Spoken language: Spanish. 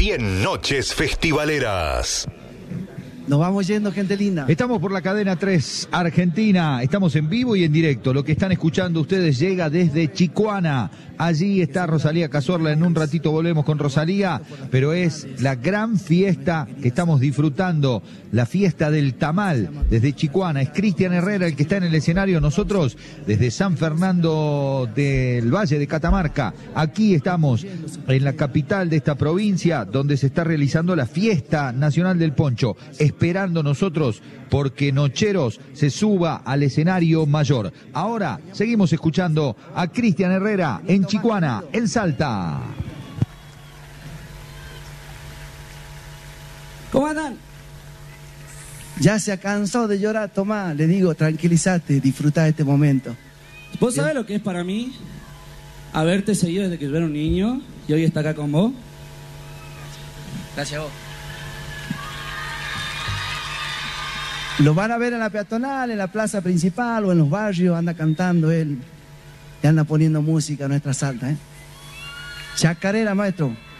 100 noches festivaleras. Nos vamos yendo, gente linda. Estamos por la cadena 3 Argentina, estamos en vivo y en directo. Lo que están escuchando ustedes llega desde Chicoana. Allí está Rosalía Cazorla, en un ratito volvemos con Rosalía, pero es la gran fiesta que estamos disfrutando, la fiesta del tamal desde Chicoana. Es Cristian Herrera el que está en el escenario, nosotros desde San Fernando del Valle de Catamarca. Aquí estamos en la capital de esta provincia donde se está realizando la fiesta nacional del poncho, esperando nosotros porque Nocheros se suba al escenario mayor. Ahora seguimos escuchando a Cristian Herrera en Chicoana, en Salta. ¿Cómo andan? Ya se ha cansado de llorar, Tomás. Le digo, tranquilízate, disfruta de este momento. ¿Vos sabés lo que es para mí haberte seguido desde que yo era un niño y hoy está acá con vos? Gracias a vos. Lo van a ver en la peatonal, en la plaza principal o en los barrios, anda cantando él. Y anda poniendo música a nuestra Salta, ¿eh? Chacarera, maestro.